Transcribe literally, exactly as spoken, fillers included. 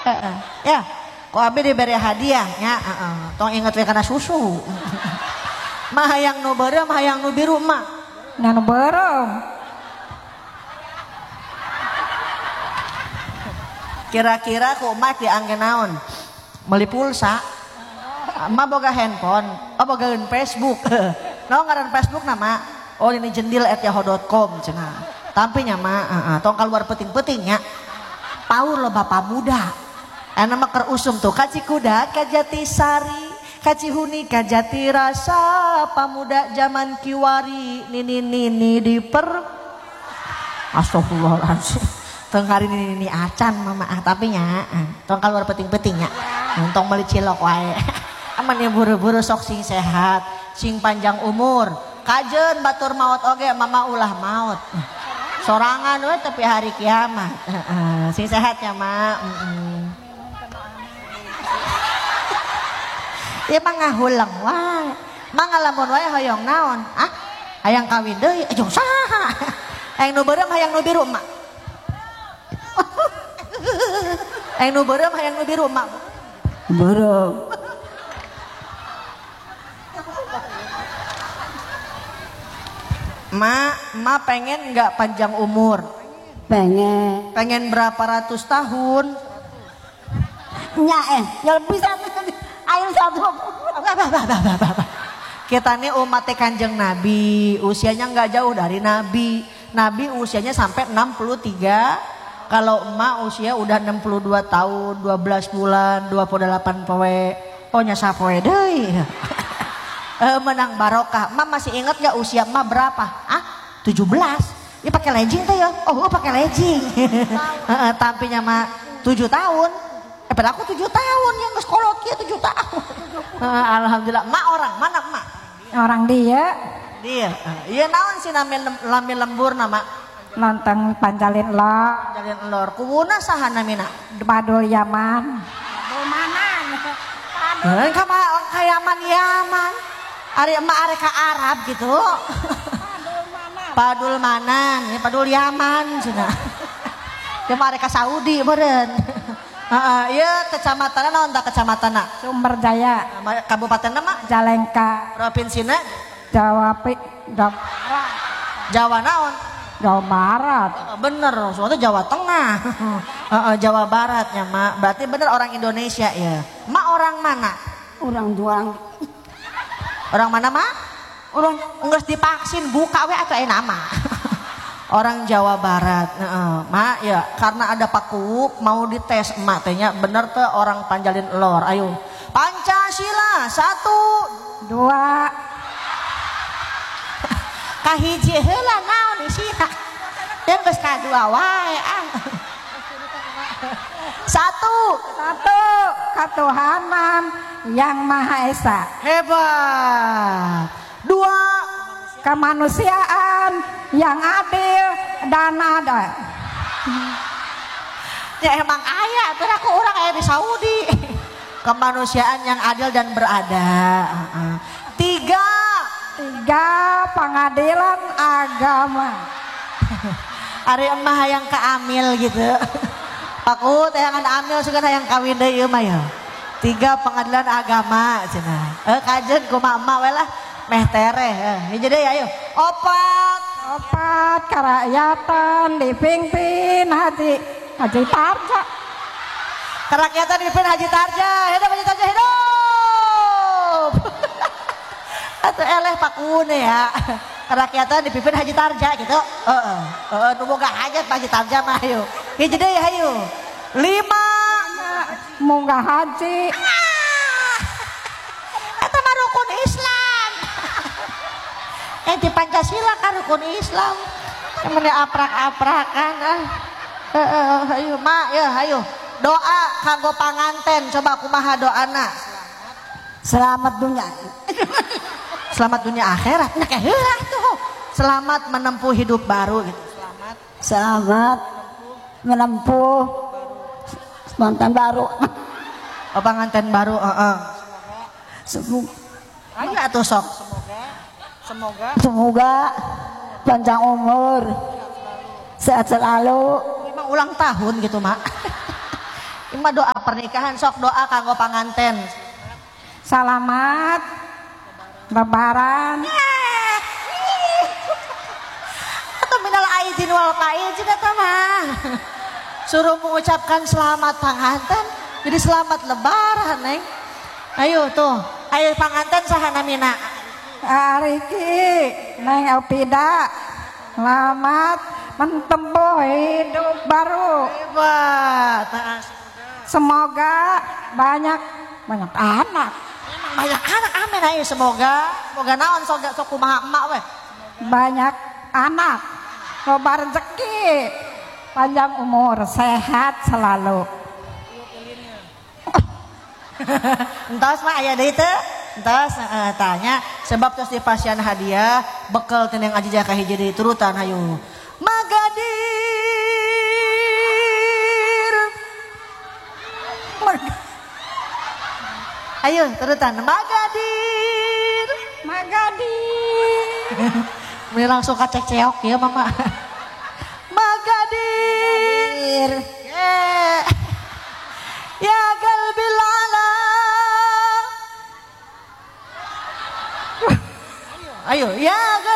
Heeh. Ya, ku abi diberi hadiah nya, heeh. Tong inget we kana susu. Mah hayang nu beureum, hayang nu biru mah. Nu beureum. Kira-kira ku emak diangge naon? Meuli pulsa. Emak boga handphone, oh bogaeun Facebook. Naon ngaran Facebook nama? Oh ini jendil at yahoo dot com cenah. Tampi nya mah, heeh, tong kaluar peuting-peuting nya. Paur lo bapak muda. Anu mah keur usum tuh ka Cikuda, ka Jatisari, ka Cihuni, ka Jatirasa, pamuda zaman kiwari, nini nini diper. Astagfirullahaladzim. Tong hari nini nini acan mama ah tapi nya, tong kaluar peuting-peuting nya. Tong meuli cilok wae. Aman ya buru-buru sok sing sehat, sing panjang umur. Kajen batur maut oge mama ulah maut. Sorangan we tapi hari kiamat. Heeh, sing sehat ya mak. Heeh. Ieu mah ngahulang wae. Mangga lamun wae hoyong naon? Ah, hayang kawin deui, ejong saha? Hayang nu beureum hayang nu biru mak. Hayang nu beureum hayang nu biru mak. Beureum. Ma, ma pengen nggak panjang umur? Pengen. Pengen berapa ratus tahun? Nya eh, ya bisa ayo satu. Kita nih umat Kanjeng Nabi, usianya nggak jauh dari Nabi. Nabi usianya sampai enam puluh tiga. Kalau emak usia udah enam puluh dua tahun, dua belas bulan, dua puluh delapan poe. Oh nyasa poe deui. Uh, menang barokah. Emak masih ingat gak usia emak berapa? Ah, tujuh belas. Ini pakai legging teh ya? Oh, pakai legging. Heeh, tampinya mah tujuh tahun. Eh, pada aku tujuh tahun yang sekolah kia tujuh tahun. Uh, Alhamdulillah. Emak orang mana emak? Orang dia. Dia. Iya uh, naon sih namanya lamil lembur nama? Nonton Panjalin Lor. Panjalin Lor. Kuwuna saha namina? Padul Yaman. Padul Manan. Padul. Kama kayaman Yaman. Ari emak are ka Arab gitu. Padul Manan. Padul Manan, ini Padul Yaman cenah. Dia mah are ka Saudi beureun. Heeh, ieu kecamatan naon tah kecamatanna? Sumber Jaya. Kabupaten mah Jalengka. Provinsina Jawa Pi, Jawa Barat. Jawa naon? Jawa Barat. Bener, soalnya Jawa Tengah. Heeh, Jawa Baratnya mak. Berarti bener orang Indonesia ya. Mak orang mana? Orang juang. Orang mana mak? Orang nggak divaksin buka we atau nama. Orang Jawa Barat. Heeh, mak ya karena ada paku mau dites emak tehnya bener tuh orang Panjalin Lor. Ayo. Pancasila satu dua kahiji heula naon isina. Yang geus kadua wae ah. Satu, satu ketuhanan yang Maha Esa. Hebat. Dua, kemanusiaan yang adil dan ada. Ya emang ayah, tuh aku orang ayah di Saudi. Kemanusiaan yang adil dan berada. Tiga, tiga pengadilan agama. Ari emah yang keamil gitu. Aku teh yang amil sugan yang kawin deui ieu mah ya. Tiga pengadilan agama cenah. Eh kajen kumaha emak we lah meh tereh. Hiji deui ayo. Opat, opat karakyatan dipimpin Haji Haji Tarja. Kerakyatan dipimpin Haji Tarja. Hidup Haji Tarja hidup. Atuh eleh pakune ya. Kerakyatan dipimpin Haji Tarja gitu. Heeh. Heeh nu boga hajat Haji Tarja mah ayo. Hiji deui hayu. Lima munggah haji. Eta mah rukun Islam. Eh di Pancasila kan rukun Islam. Emang aprak-aprakan ah. Heeh hayu mak ya hayu. Doa kanggo panganten coba kumaha doana. Selamat dunia. Selamat dunia akhirat. Nah kayak heula tuh. Selamat menempuh hidup baru gitu. Selamat. Selamat menempuh mantan baru. Oh, pengantin baru, heeh. Semoga. Ayo atuh sok. Semoga. Semoga. Semoga panjang umur, sehat selalu. Memang ulang tahun gitu mak. Ini mah doa pernikahan, sok doa kanggo panganten. Selamat Lebaran. Atau minal aidin wal faizin eta mah. Suruh mengucapkan selamat panganten, jadi selamat Lebaran, Neng. Ayo tuh, ayo panganten saha namina? Ariki Neng Elpida. Selamat mentempuh hidup baru. Hebat. Semoga banyak banyak anak. Banyak anak amin ayo semoga. Semoga naon sok sok kumaha emak we. Banyak anak. Loba rezeki. Panjang umur, sehat selalu. Entos mah aya deui teu? Entos uh, tanya sebab terus dipasian hadiah bekal teh yang aji jaka hiji deui turutan hayu. Magadir. Mag Ayo turutan Magadir. Magadir. Ini langsung kacek ceok ya mama. Magadir. Yeah. Ya galbil ala. Ayo, ya